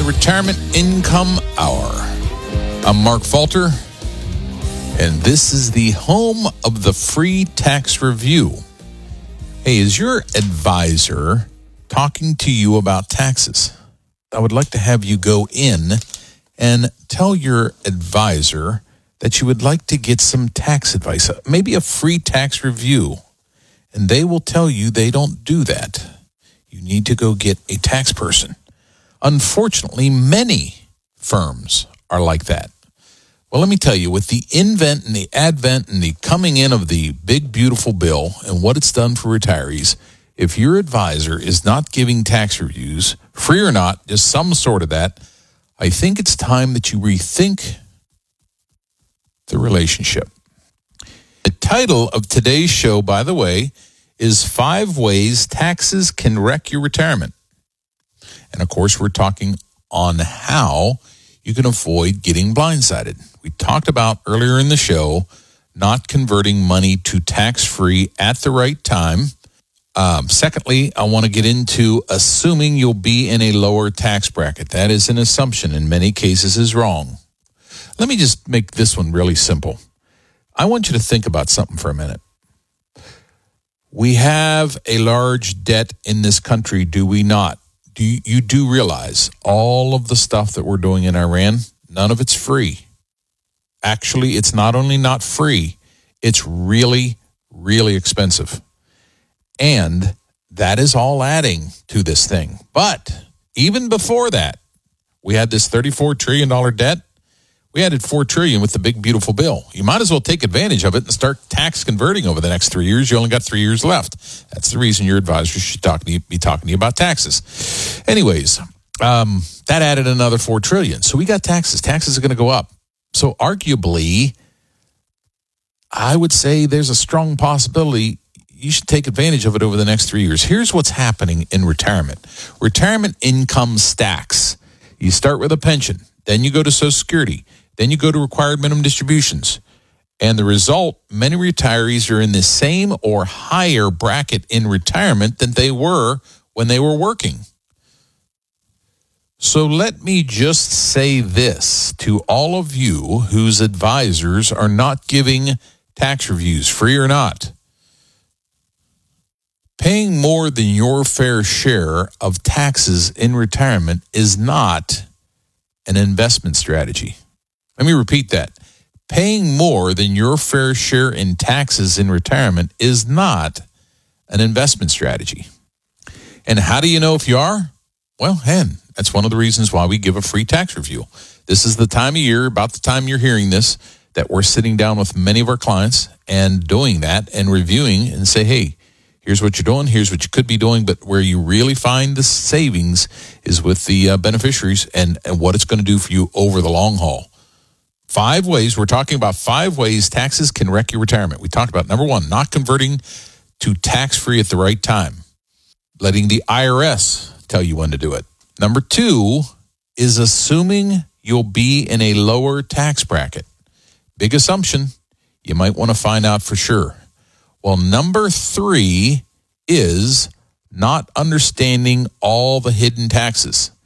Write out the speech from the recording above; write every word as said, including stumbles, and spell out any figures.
Retirement Income Hour. I'm Mark Falter, and this is the home of the free tax review. Hey, is your advisor talking to you about taxes? I would like to have you go in and tell your advisor that you would like to get some tax advice, maybe a free tax review, and they will tell you they don't do that. You need to go get a tax person. Unfortunately, many firms are like that. Well, let me tell you, with the invent and the advent and the coming in of the big, beautiful bill and what it's done for retirees, if your advisor is not giving tax reviews, free or not, just some sort of that, I think it's time that you rethink the relationship. The title of today's show, by the way, is Five Ways Taxes Can Wreck Your Retirement. And, of course, we're talking on how you can avoid getting blindsided. We talked about earlier in the show not converting money to tax-free at the right time. Um, secondly, I want to get into assuming you'll be in a lower tax bracket. That is an assumption in many cases is wrong. Let me just make this one really simple. I want you to think about something for a minute. We have a large debt in this country, do we not? Do you, you do realize all of the stuff that we're doing in Iran, none of it's free. Actually, it's not only not free, it's really, really expensive. And that is all adding to this thing. But even before that, we had this thirty-four trillion dollars debt. We added four trillion dollars with the big, beautiful bill. You might as well take advantage of it and start tax converting over the next three years. You only got three years left. That's the reason your advisor should talk to you, be talking to you about taxes. Anyways, um, that added another four trillion dollars. So we got taxes. Taxes are going to go up. So arguably, I would say there's a strong possibility you should take advantage of it over the next three years. Here's what's happening in retirement. Retirement income stacks. You start with a pension. Then you go to Social Security. Then you go to required minimum distributions. And the result, many retirees are in the same or higher bracket in retirement than they were when they were working. So let me just say this to all of you whose advisors are not giving tax reviews, free or not. Paying more than your fair share of taxes in retirement is not an investment strategy. Let me repeat that. Paying more than your fair share in taxes in retirement is not an investment strategy. And how do you know if you are? Well, hen, that's one of the reasons why we give a free tax review. This is the time of year, about the time you're hearing this, that we're sitting down with many of our clients and doing that and reviewing and say, hey, here's what you're doing, here's what you could be doing, but where you really find the savings is with the uh, beneficiaries and, and what it's going to do for you over the long haul. Five ways, we're talking about five ways taxes can wreck your retirement. We talked about, number one, not converting to tax-free at the right time. Letting the I R S tell you when to do it. Number two is assuming you'll be in a lower tax bracket. Big assumption. You might want to find out for sure. Well, number three is not understanding all the hidden taxes.